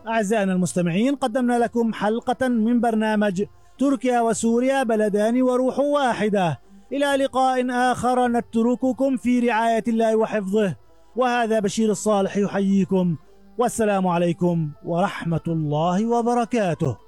أعزائنا المستمعين، قدمنا لكم حلقة من برنامج تركيا وسوريا بلدان وروح واحدة. إلى لقاء آخر نترككم في رعاية الله وحفظه، وهذا بشير الصالح يحييكم، والسلام عليكم ورحمة الله وبركاته.